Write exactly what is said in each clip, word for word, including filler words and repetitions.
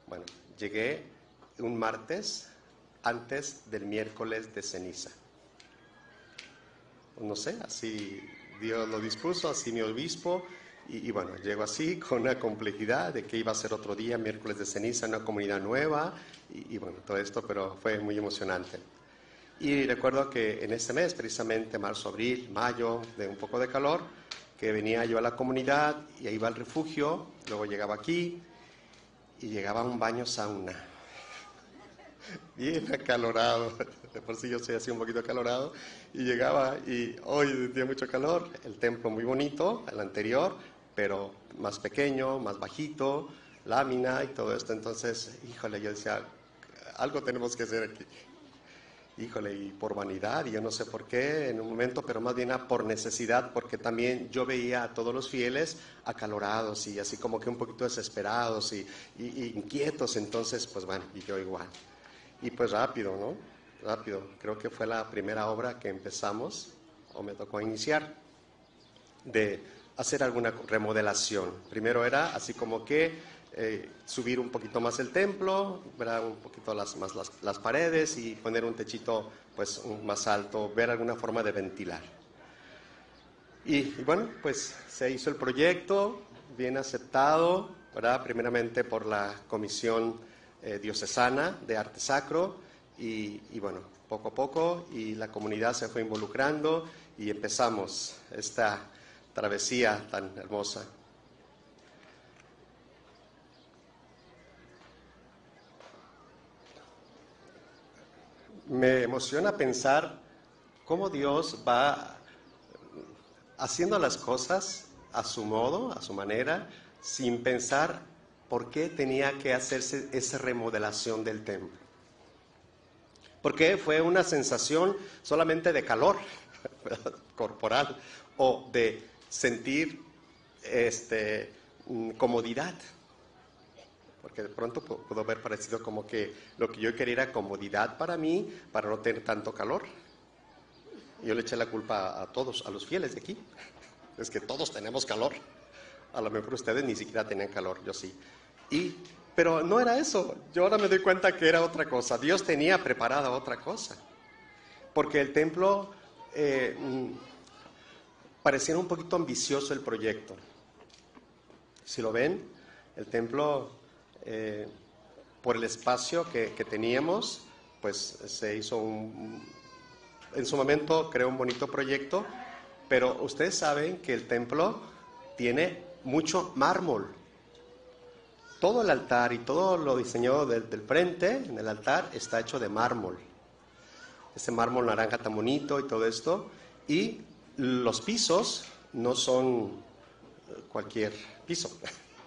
Bueno, llegué un martes antes del miércoles de ceniza. No sé, así Dios lo dispuso, así mi obispo, y, y bueno, llego así con una complejidad de que iba a ser otro día, miércoles de ceniza, una comunidad nueva, y, y bueno, todo esto, pero fue muy emocionante. Y recuerdo que en ese mes, precisamente marzo, abril, mayo, de un poco de calor, que venía yo a la comunidad y iba al refugio, luego llegaba aquí y llegaba a un baño sauna, bien acalorado, de por sí yo soy así un poquito acalorado, y llegaba y hoy sentía mucho calor, el templo muy bonito, el anterior, pero más pequeño, más bajito, lámina y todo esto, entonces, híjole, yo decía, algo tenemos que hacer aquí. Híjole, y por vanidad, y yo no sé por qué en un momento, pero más bien por necesidad, porque también yo veía a todos los fieles acalorados y así como que un poquito desesperados y, y, y inquietos, entonces, pues bueno, y yo igual. Y pues rápido, ¿no? Rápido, creo que fue la primera obra que empezamos, o me tocó iniciar, de hacer alguna remodelación. Primero era así como que Eh, subir un poquito más el templo, ver un poquito las, más las, las paredes y poner un techito pues un, más alto, ver alguna forma de ventilar. Y, y bueno, pues se hizo el proyecto, bien aceptado, ¿verdad? Primeramente por la Comisión eh, Diocesana de Arte Sacro y, y bueno, poco a poco y la comunidad se fue involucrando y empezamos esta travesía tan hermosa. Me emociona pensar cómo Dios va haciendo las cosas a su modo, a su manera, sin pensar por qué tenía que hacerse esa remodelación del templo. Porque fue una sensación solamente de calor corporal o de sentir este, comodidad. Porque de pronto pudo haber parecido como que lo que yo quería era comodidad para mí, para no tener tanto calor. Yo le eché la culpa a todos, a los fieles de aquí. Es que todos tenemos calor. A lo mejor ustedes ni siquiera tenían calor, yo sí. Y, pero no era eso. Yo ahora me doy cuenta que era otra cosa. Dios tenía preparada otra cosa. Porque el templo eh, parecía un poquito ambicioso el proyecto. Si lo ven, el templo... Eh, por el espacio que, que teníamos, pues se hizo un, en su momento creó un bonito proyecto, pero ustedes saben que el templo tiene mucho mármol. Todo el altar y todo lo diseñado del, del frente, en el altar, está hecho de mármol. Ese mármol naranja tan bonito y todo esto, y los pisos no son cualquier piso.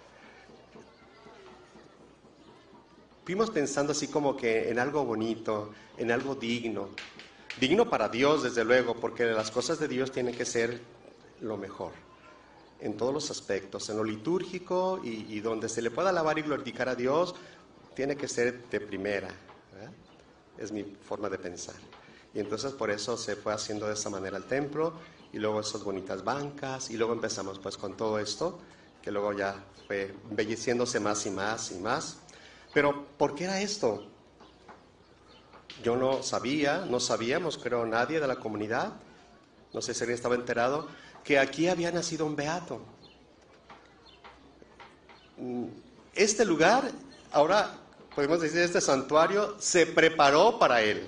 Fuimos pensando así como que en algo bonito, en algo digno. Digno para Dios, desde luego, porque las cosas de Dios tienen que ser lo mejor, en todos los aspectos, en lo litúrgico y, y donde se le pueda alabar y glorificar a Dios, tiene que ser de primera, ¿verdad? Es mi forma de pensar. Y entonces por eso se fue haciendo de esa manera el templo, y luego esas bonitas bancas, y luego empezamos pues con todo esto, que luego ya fue embelleciéndose más y más y más. Pero, ¿por qué era esto? Yo no sabía, no sabíamos, creo, nadie de la comunidad, no sé si alguien estaba enterado, que aquí había nacido un beato. Este lugar, ahora podemos decir, este santuario, se preparó para él.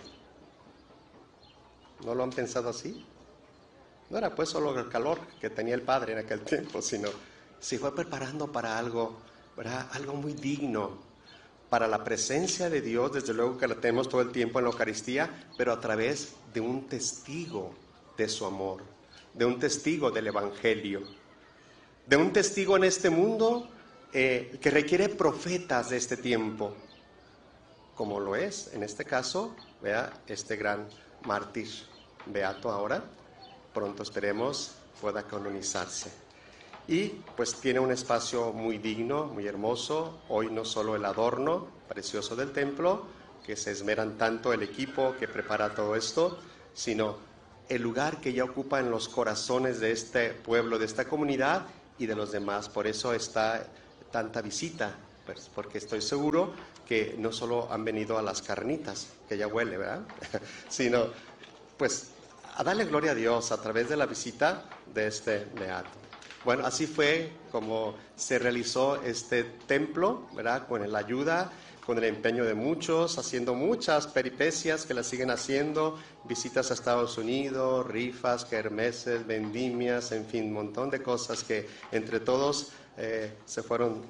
¿No lo han pensado así? No era pues solo el calor que tenía el padre en aquel tiempo, sino se fue preparando para algo, ¿verdad? Algo muy digno. Para la presencia de Dios, desde luego que la tenemos todo el tiempo en la Eucaristía, pero a través de un testigo de su amor, de un testigo del Evangelio, de un testigo en este mundo eh, que requiere profetas de este tiempo, como lo es, en este caso, vea, este gran mártir beato ahora, pronto esperemos pueda canonizarse. Y pues tiene un espacio muy digno, muy hermoso. Hoy no solo el adorno precioso del templo, que se esmeran tanto el equipo que prepara todo esto, sino el lugar que ya ocupa en los corazones de este pueblo, de esta comunidad y de los demás. Por eso está tanta visita Pues porque estoy seguro que no solo han venido a las carnitas, que ya huele, ¿verdad? Sino, pues, a darle gloria a Dios a través de la visita de este beato. Bueno, así fue como se realizó este templo, ¿verdad? Con la ayuda, con el empeño de muchos, haciendo muchas peripecias que la siguen haciendo, visitas a Estados Unidos, rifas, kermeses, vendimias, en fin, un montón de cosas que entre todos eh, se fueron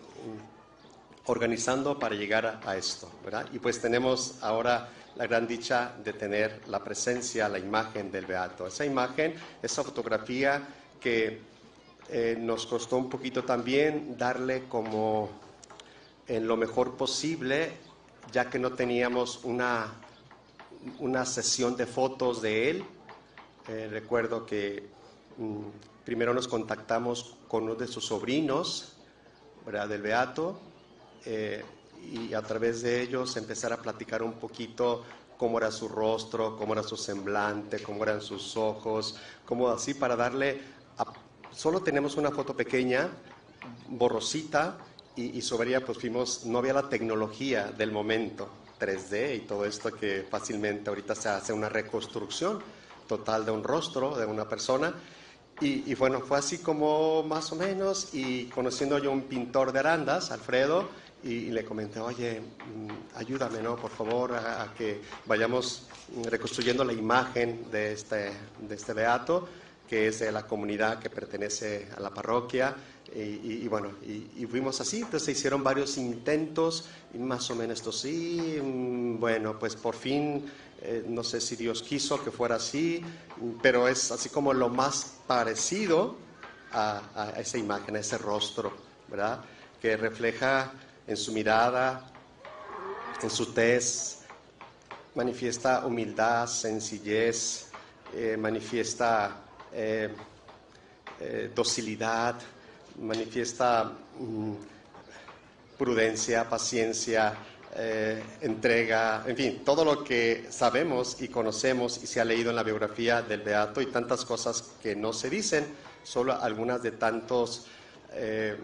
organizando para llegar a, a esto, ¿verdad? Y pues tenemos ahora la gran dicha de tener la presencia, la imagen del beato. Esa imagen, esa fotografía que eh, nos costó un poquito también darle como en lo mejor posible, ya que no teníamos una, una sesión de fotos de él. Eh, recuerdo que mm, primero nos contactamos con uno de sus sobrinos, ¿verdad?, del beato, eh, y a través de ellos empezar a platicar un poquito cómo era su rostro, cómo era su semblante, cómo eran sus ojos, cómo así para darle... A, solo tenemos una foto pequeña, borrosita, y, y sobre ella pues fuimos, no había la tecnología del momento, tres D y todo esto que fácilmente ahorita se hace una reconstrucción total de un rostro, de una persona. Y, y bueno, fue así como más o menos, y conociendo yo un pintor de Arandas, Alfredo, y, y le comenté, oye, ayúdame, ¿no? Por favor, a, a que vayamos reconstruyendo la imagen de este, de este beato, que es de la comunidad que pertenece a la parroquia, y, y, y bueno, y, y fuimos así, entonces se hicieron varios intentos, y más o menos esto sí, bueno, pues por fin... Eh, no sé si Dios quiso que fuera así, pero es así como lo más parecido a, a esa imagen, a ese rostro, ¿verdad? Que refleja en su mirada, en su tez, manifiesta humildad, sencillez, eh, manifiesta eh, eh, docilidad, manifiesta mm, prudencia, paciencia, Eh, entrega, en fin, todo lo que sabemos y conocemos y se ha leído en la biografía del beato, y tantas cosas que no se dicen, solo algunas de tantos eh,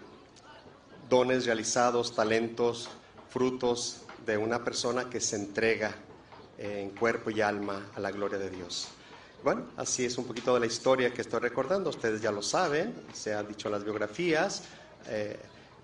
dones realizados, talentos, frutos de una persona que se entrega eh, en cuerpo y alma a la gloria de Dios. Bueno, así es un poquito de la historia que estoy recordando, ustedes ya lo saben, se ha dicho en las biografías, eh,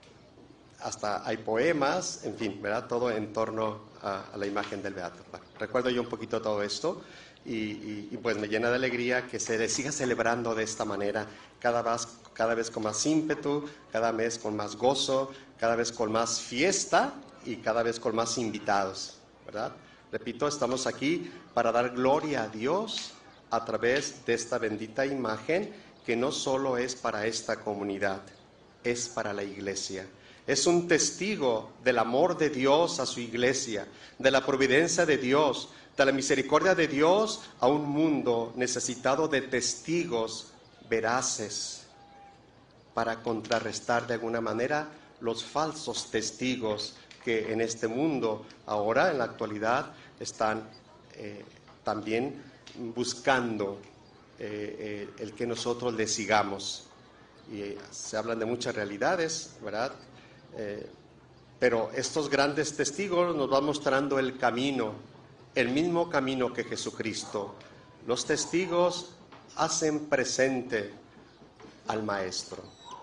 hasta hay poemas, en fin, ¿verdad? Todo en torno a, a la imagen del beato. Bueno, recuerdo yo un poquito todo esto y, y, y pues me llena de alegría que se siga celebrando de esta manera, cada vez, cada vez con más ímpetu, cada vez con más gozo, cada vez con más fiesta y cada vez con más invitados, ¿verdad? Repito, estamos aquí para dar gloria a Dios a través de esta bendita imagen que no solo es para esta comunidad, es para la iglesia. Es un testigo del amor de Dios a su iglesia, de la providencia de Dios, de la misericordia de Dios a un mundo necesitado de testigos veraces para contrarrestar de alguna manera los falsos testigos que en este mundo ahora, en la actualidad, están eh, también buscando eh, eh, el que nosotros le sigamos. Y eh, se hablan de muchas realidades, ¿verdad? Eh, pero estos grandes testigos nos van mostrando el camino, el mismo camino que Jesucristo. Los testigos hacen presente al Maestro.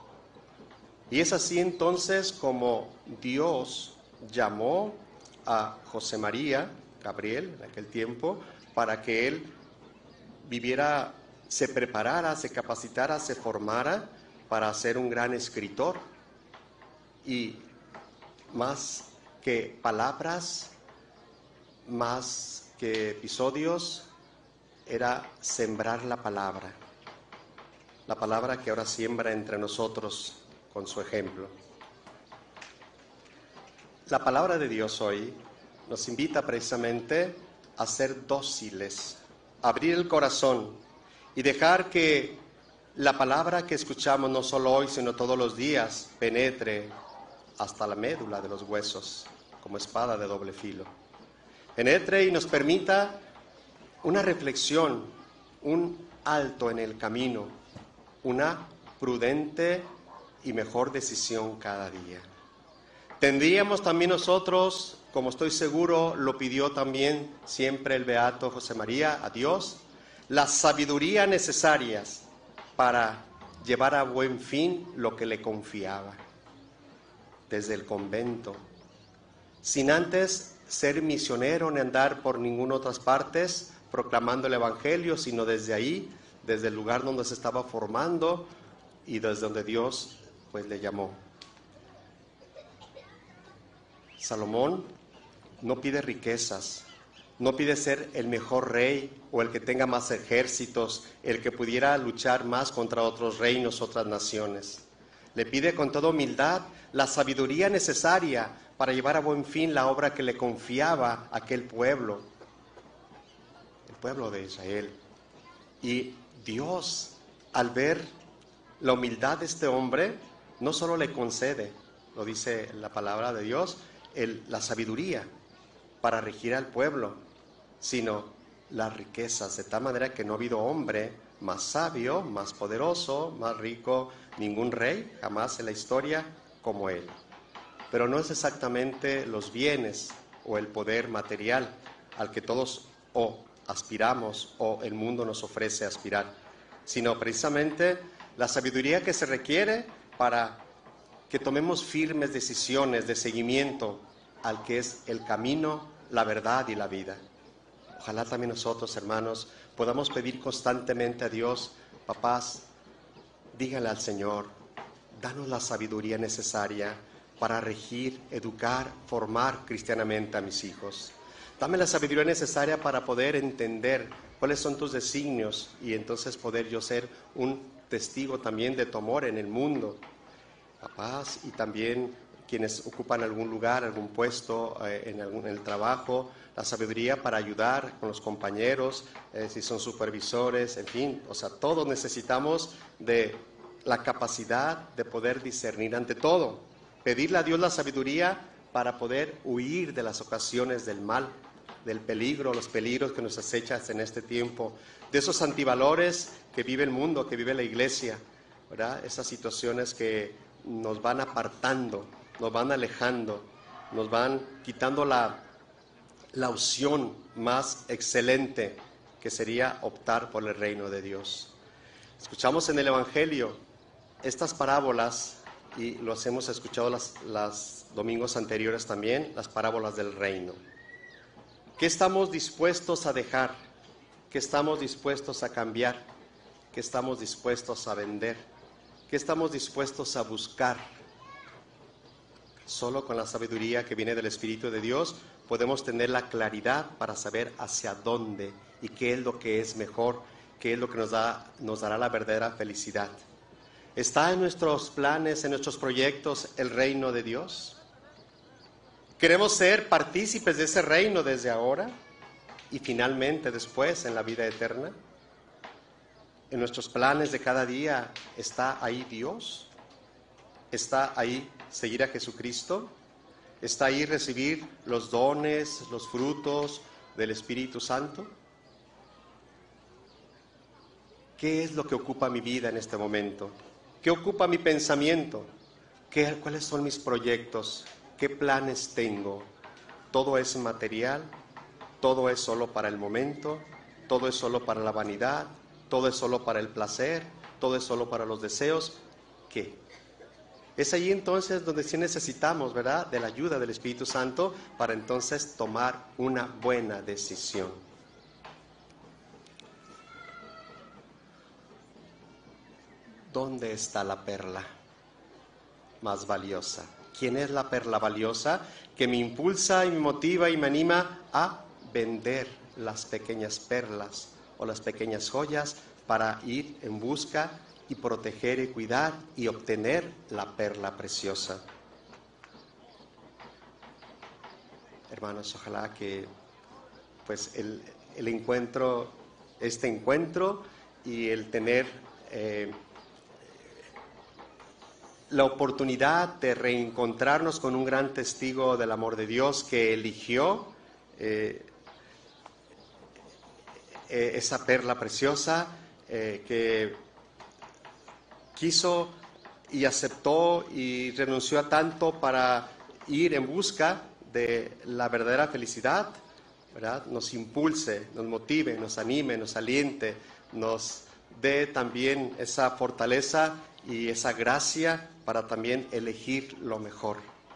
Y es así entonces como Dios llamó a José María Gabriel en aquel tiempo para que él viviera, se preparara, se capacitara, se formara para ser un gran escritor. Y más que palabras, más que episodios, era sembrar la palabra. La palabra que ahora siembra entre nosotros con su ejemplo. La palabra de Dios hoy nos invita precisamente a ser dóciles, a abrir el corazón y dejar que la palabra que escuchamos no solo hoy, sino todos los días, penetre hasta la médula de los huesos, como espada de doble filo. Penetre y nos permita una reflexión, un alto en el camino, una prudente y mejor decisión cada día. Tendríamos también nosotros, como estoy seguro, lo pidió también siempre el beato José María a Dios, la sabiduría necesaria para llevar a buen fin lo que le confiaba desde el convento, sin antes ser misionero ni andar por ninguna otras partes proclamando el Evangelio, sino desde ahí, desde el lugar donde se estaba formando y desde donde Dios pues le llamó. Salomón no pide riquezas, no pide ser el mejor rey o el que tenga más ejércitos, el que pudiera luchar más contra otros reinos, otras naciones. Le pide con toda humildad la sabiduría necesaria para llevar a buen fin la obra que le confiaba aquel pueblo, el pueblo de Israel. Y Dios, al ver la humildad de este hombre, no solo le concede, lo dice la palabra de Dios, el, la sabiduría para regir al pueblo, sino las riquezas, de tal manera que no ha habido hombre más sabio, más poderoso, más rico, ningún rey jamás en la historia como él. Pero no es exactamente los bienes o el poder material al que todos o aspiramos o el mundo nos ofrece aspirar, sino precisamente la sabiduría que se requiere para que tomemos firmes decisiones de seguimiento al que es el camino, la verdad y la vida. Ojalá también nosotros, hermanos, podamos pedir constantemente a Dios: papás, díganle al Señor, danos la sabiduría necesaria para regir, educar, formar cristianamente a mis hijos. Dame la sabiduría necesaria para poder entender cuáles son tus designios y entonces poder yo ser un testigo también de tu amor en el mundo. Papás, y también quienes ocupan algún lugar, algún puesto eh, en, algún, en el trabajo, la sabiduría para ayudar con los compañeros, eh, si son supervisores, en fin, o sea, todos necesitamos de la capacidad de poder discernir ante todo, pedirle a Dios la sabiduría para poder huir de las ocasiones del mal, del peligro, los peligros que nos acechan en este tiempo, de esos antivalores que vive el mundo, que vive la iglesia, ¿verdad? Esas situaciones que nos van apartando, nos van alejando, nos van quitando la, la opción más excelente, que sería optar por el reino de Dios. Escuchamos en el Evangelio estas parábolas, y los hemos escuchado los las domingos anteriores también, las parábolas del reino. ¿Qué estamos dispuestos a dejar? ¿Qué estamos dispuestos a cambiar? ¿Qué estamos dispuestos a vender? ¿Qué estamos dispuestos a buscar? Solo con la sabiduría que viene del Espíritu de Dios podemos tener la claridad para saber hacia dónde y qué es lo que es mejor, qué es lo que nos da, nos dará la verdadera felicidad. ¿Está en nuestros planes, en nuestros proyectos, el reino de Dios? ¿Queremos ser partícipes de ese reino desde ahora y finalmente después en la vida eterna? ¿En nuestros planes de cada día está ahí Dios? ¿Está ahí seguir a Jesucristo? ¿Está ahí recibir los dones, los frutos del Espíritu Santo? ¿Qué es lo que ocupa mi vida en este momento? ¿Qué ocupa mi pensamiento? ¿Qué, ¿Cuáles son mis proyectos? ¿Qué planes tengo? ¿Todo es material? ¿Todo es solo para el momento? ¿Todo es solo para la vanidad? ¿Todo es solo para el placer? ¿Todo es solo para los deseos? ¿Qué? Es allí entonces donde sí necesitamos, ¿verdad?, de la ayuda del Espíritu Santo para entonces tomar una buena decisión. ¿Dónde está la perla más valiosa? ¿Quién es la perla valiosa que me impulsa y me motiva y me anima a vender las pequeñas perlas o las pequeñas joyas para ir en busca y proteger y cuidar y obtener la perla preciosa? Hermanos, ojalá que pues el, el encuentro, este encuentro y el tener eh, la oportunidad de reencontrarnos con un gran testigo del amor de Dios que eligió eh, eh, esa perla preciosa, eh, que quiso y aceptó y renunció a tanto para ir en busca de la verdadera felicidad, ¿verdad? Nos impulse, nos motive, nos anime, nos aliente, nos dé también esa fortaleza y esa gracia para también elegir lo mejor.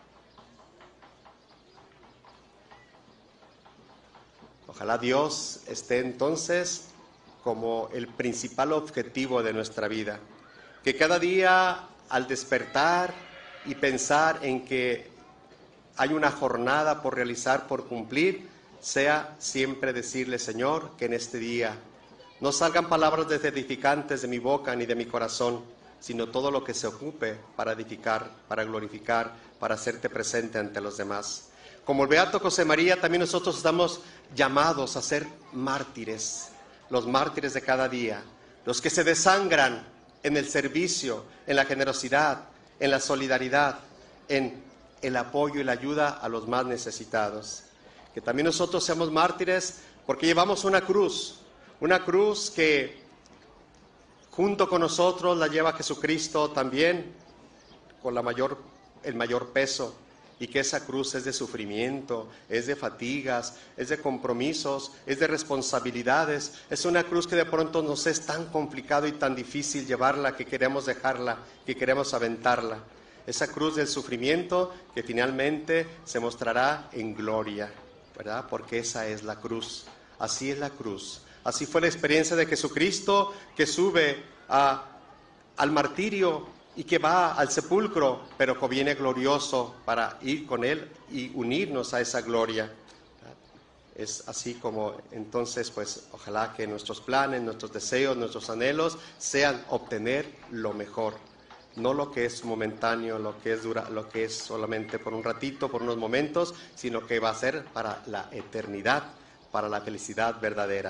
Ojalá Dios esté entonces como el principal objetivo de nuestra vida, que cada día al despertar y pensar en que hay una jornada por realizar, por cumplir, sea siempre decirle, Señor, que en este día no salgan palabras desedificantes de mi boca ni de mi corazón, sino todo lo que se ocupe para edificar, para glorificar, para hacerte presente ante los demás. Como el beato José María, también nosotros estamos llamados a ser mártires, los mártires de cada día, los que se desangran en el servicio, en la generosidad, en la solidaridad, en el apoyo y la ayuda a los más necesitados. Que también nosotros seamos mártires porque llevamos una cruz, una cruz que junto con nosotros la lleva Jesucristo también con la mayor, el mayor peso, y que esa cruz es de sufrimiento, es de fatigas, es de compromisos, es de responsabilidades. Es una cruz que de pronto nos es tan complicado y tan difícil llevarla que queremos dejarla, que queremos aventarla. Esa cruz del sufrimiento que finalmente se mostrará en gloria, ¿verdad? Porque esa es la cruz, así es la cruz. Así fue la experiencia de Jesucristo, que sube a, al martirio y que va al sepulcro, pero que viene glorioso para ir con Él y unirnos a esa gloria. Es así como entonces, pues, ojalá que nuestros planes, nuestros deseos, nuestros anhelos sean obtener lo mejor. No lo que es momentáneo, lo que es dura, lo que es solamente por un ratito, por unos momentos, sino que va a ser para la eternidad, para la felicidad verdadera.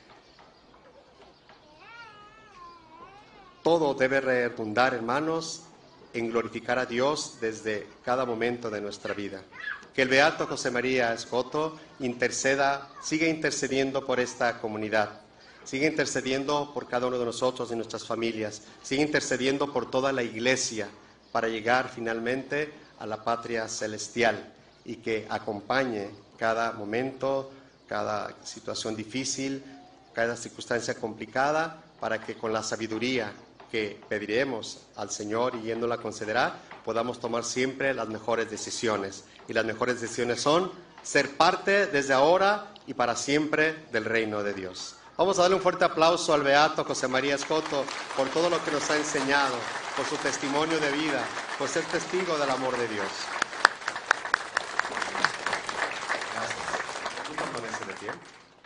Todo debe redundar, hermanos, en glorificar a Dios desde cada momento de nuestra vida. Que el beato José María Escoto interceda, siga intercediendo por esta comunidad, siga intercediendo por cada uno de nosotros y nuestras familias, siga intercediendo por toda la Iglesia para llegar finalmente a la patria celestial y que acompañe cada momento, cada situación difícil, cada circunstancia complicada, para que con la sabiduría que pediremos al Señor y Él nos la concederá, podamos tomar siempre las mejores decisiones. Y las mejores decisiones son ser parte desde ahora y para siempre del reino de Dios. Vamos a darle un fuerte aplauso al beato José María Escoto por todo lo que nos ha enseñado, por su testimonio de vida, por ser testigo del amor de Dios. Gracias. ¿Puedo ponerse de pie?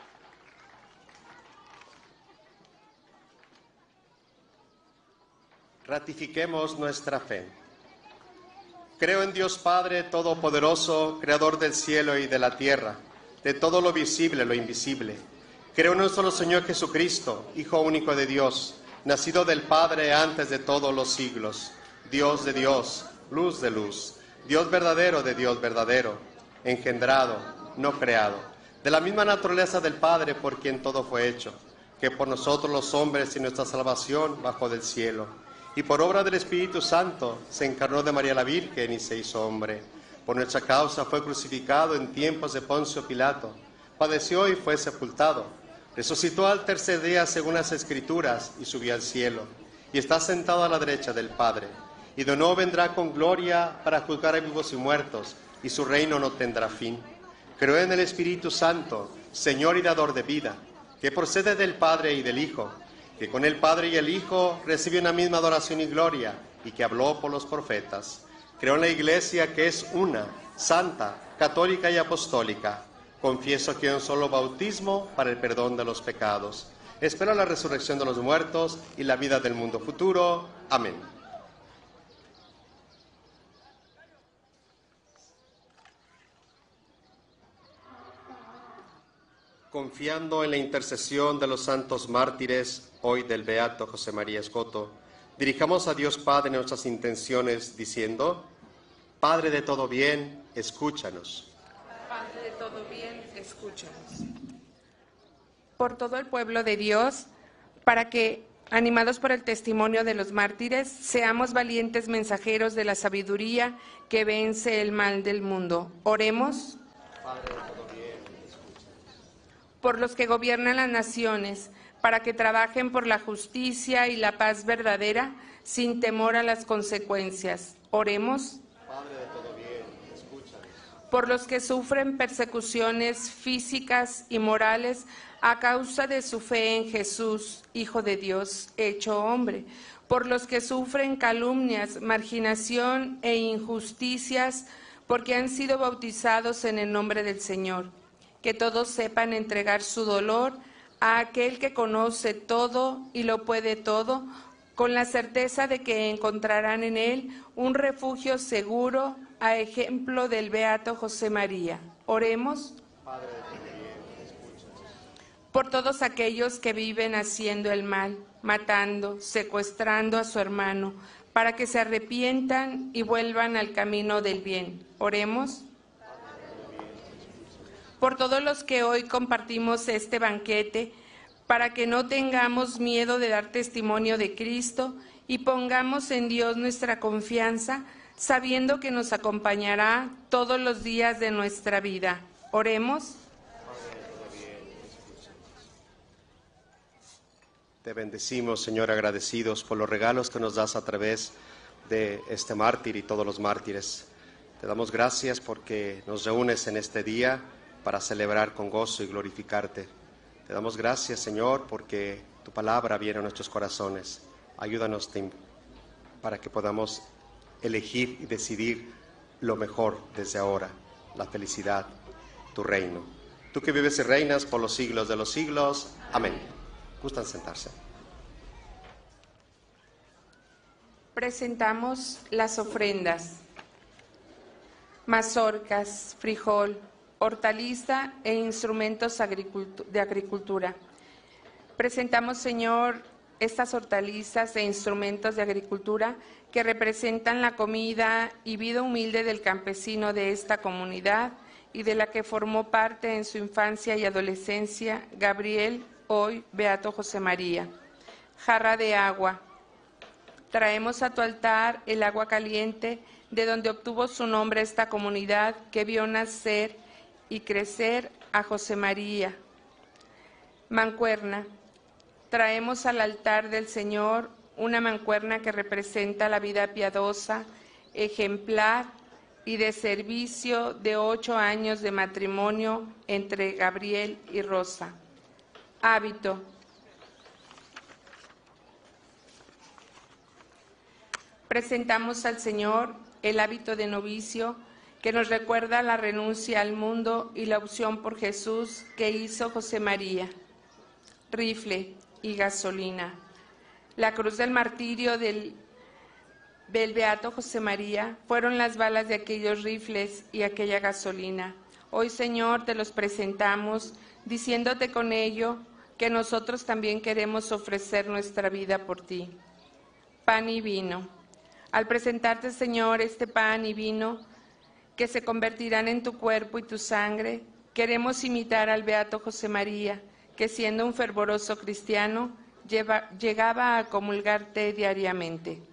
Ratifiquemos nuestra fe. Creo en Dios Padre Todopoderoso, Creador del cielo y de la tierra, de todo lo visible y lo invisible. Creo en un solo Señor Jesucristo, Hijo único de Dios, nacido del Padre antes de todos los siglos, Dios de Dios, luz de luz, Dios verdadero de Dios verdadero, engendrado, no creado, de la misma naturaleza del Padre por quien todo fue hecho, que por nosotros los hombres y nuestra salvación bajó del cielo. Y por obra del Espíritu Santo se encarnó de María la Virgen y se hizo hombre. Por nuestra causa fue crucificado en tiempos de Poncio Pilato. Padeció y fue sepultado. Resucitó al tercer día según las Escrituras y subió al cielo. Y está sentado a la derecha del Padre. Y de nuevo vendrá con gloria para juzgar a vivos y muertos. Y su reino no tendrá fin. Creo en el Espíritu Santo, Señor y dador de vida, que procede del Padre y del Hijo, que con el Padre y el Hijo recibe una misma adoración y gloria, y que habló por los profetas. Creo en la Iglesia que es una, santa, católica y apostólica. Confieso que hay un solo bautismo para el perdón de los pecados. Espero la resurrección de los muertos y la vida del mundo futuro. Amén. Confiando en la intercesión de los santos mártires, hoy del beato José María Escoto, dirijamos a Dios Padre nuestras intenciones diciendo: Padre de todo bien, escúchanos. Padre de todo bien, escúchanos. Por todo el pueblo de Dios, para que Animados por el testimonio de los mártires, seamos valientes mensajeros de la sabiduría que vence el mal del mundo. Oremos. Padre de todo bien, escúchanos. Por los que gobiernan las naciones, para que trabajen por la justicia y la paz verdadera, sin temor a las consecuencias. Oremos. Padre de todo bien, escúchanos. Por los que sufren persecuciones físicas y morales a causa de su fe en Jesús, Hijo de Dios, hecho hombre. Por los que sufren calumnias, marginación e injusticias, porque han sido bautizados en el nombre del Señor. Que todos sepan entregar su dolor a aquel que conoce todo y lo puede todo, con la certeza de que encontrarán en él un refugio seguro, a ejemplo del beato José María. Oremos. Padre de todo bien, escúchanos. Por todos aquellos que viven haciendo el mal, matando, secuestrando a su hermano, para que se arrepientan y vuelvan al camino del bien. Oremos. Por todos los que hoy compartimos este banquete, para que no tengamos miedo de dar testimonio de Cristo y pongamos en Dios nuestra confianza, sabiendo que nos acompañará todos los días de nuestra vida. Oremos. Te bendecimos, Señor, agradecidos por los regalos que nos das a través de este mártir y todos los mártires. Te damos gracias porque nos reúnes en este día para celebrar con gozo y glorificarte. Te damos gracias, Señor, porque tu palabra viene a nuestros corazones. Ayúdanos para que podamos elegir y decidir lo mejor desde ahora, la felicidad, tu reino. Tú que vives y reinas por los siglos de los siglos. Amén. Gustan sentarse. Presentamos las ofrendas: mazorcas, frijol, hortaliza e instrumentos de agricultura. Presentamos, Señor, estas hortalizas e instrumentos de agricultura que representan la comida y vida humilde del campesino de esta comunidad y de la que formó parte en su infancia y adolescencia Gabriel, hoy beato José María. Jarra de agua. Traemos a tu altar el agua caliente de donde obtuvo su nombre esta comunidad que vio nacer y crecer a José María. Mancuerna. Traemos al altar del Señor una mancuerna que representa la vida piadosa, ejemplar y de servicio de ocho años de matrimonio entre Gabriel y Rosa. Hábito. Presentamos al Señor el hábito de novicio que nos recuerda la renuncia al mundo y la opción por Jesús que hizo José María. Rifle y gasolina. La cruz del martirio del, del beato José María fueron las balas de aquellos rifles y aquella gasolina. Hoy, Señor, te los presentamos, diciéndote con ello que nosotros también queremos ofrecer nuestra vida por ti. Pan y vino. Al presentarte, Señor, este pan y vino que se convertirán en tu cuerpo y tu sangre, queremos imitar al beato José María, que siendo un fervoroso cristiano, lleva, llegaba a comulgarte diariamente.